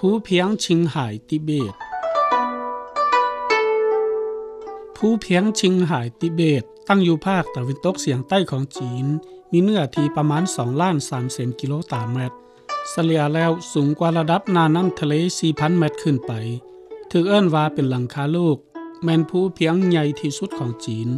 ภูเพียงชิงไห่ทิเบตภูเพียงชิงไห่ทิเบตตั้งอยู่ภาคตะวันตกเฉียงใต้ของจีนมีเนื้อที่ประมาณ 2.3 กิโลตารเมตรเฉลี่ยแล้วสูงกว่าระดับหน้าน้ำทะเล 4,000 เมตรขึ้นไปถูกเอิ้นว่าเป็นหลังคาโลกแม่นภูเพียงใหญ่ที่สุดของจีน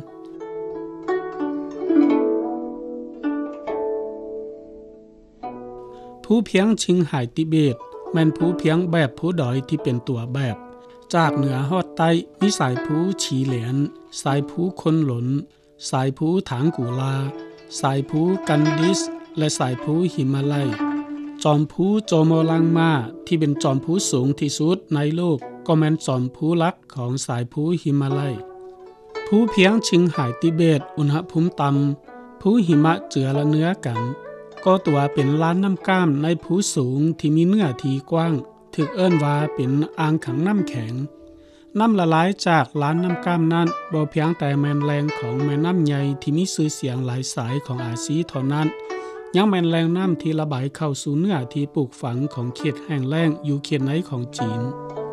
ภูเพียงชิงไห่ทิเบตแม่นภูเพียงแบบภูดอยที่เป็นตัวแบบจากเหนือฮอดใต้มีสายภูฉีเหลียนสายภูคนหลนสายภูถางกูลาสายภูกันดิสและสายภูหิมาลัยจอมภูโจโมลังมาที่เป็นจอมภูสูงที่สุดในโลกก็แม่นจอมภูหลักของสายภูหิมาลัยภูเพียงชิงไห่ทิเบตอุณหภูมิต่ำภูหิมะเจือละเนื้อกันก็ตัวเป็นล้านน้ำก้ามในภูสูงที่มีเนื้อที่กว้างถึกเอิ้นว่าเป็นอ่างขังน้ำแข็งน้ำละลายจากล้านน้ำก้ามนั้นบ่เพียงแต่แม่นแรงของแม่น้ำใหญ่ที่มีชื่อเสียงหลายสายของอาซีเท่านั้นยังแม่นแรงน้ำที่ระบายเข้าสู่เนื้อที่ปลูกฝังของเขตแห้งแล้งอยู่เขตไหนของจีน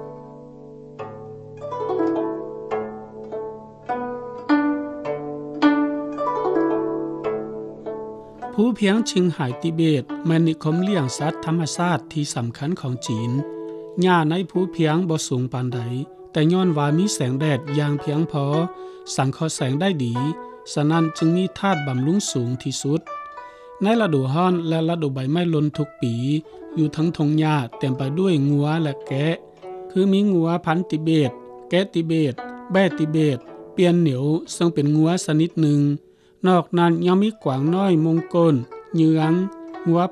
ภูเพียงชิงไห่ทิเบตแม่นนิคมเลี้ยงสัตว์ธรรมชาติที่สำคัญของจีนหญ้าในภูเพียงบ่สูงปานใดแต่ย้อนว่ามีแสงแดดอย่างเพียงพอสังเคราะห์แสงได้ดีฉะนั้นจึงมีธาตุบำรุงสูงที่สุดในฤดูร้อนและฤดูใบไม้หล่นทุกปีอยู่ทั้งทงหญ้าเต็มไปด้วยงัวและแกะคือมีงัวพันธุ์ทิเบตแกะทิเบตแบะทิเบตเปียนเหนียวซึ่งเป็นงัวชนิดหนึ่งนอกนั้นยังมีกวางน้อยมงกลเหยืองงัว